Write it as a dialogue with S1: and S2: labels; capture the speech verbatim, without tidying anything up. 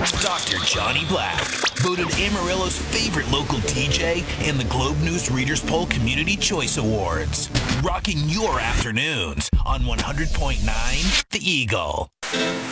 S1: Doctor Johnny Black, voted Amarillo's favorite local D J and the Globe News Readers Poll Community Choice Awards. Rocking your afternoons on one hundred point nine The Eagle.